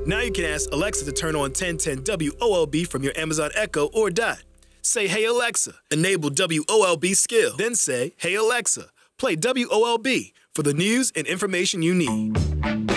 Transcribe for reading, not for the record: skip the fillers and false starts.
Now you can ask Alexa to turn on 1010 WOLB from your Amazon Echo or Dot. Say, "Hey Alexa," enable WOLB skill. Then say, "Hey Alexa, play WOLB for the news and information you need."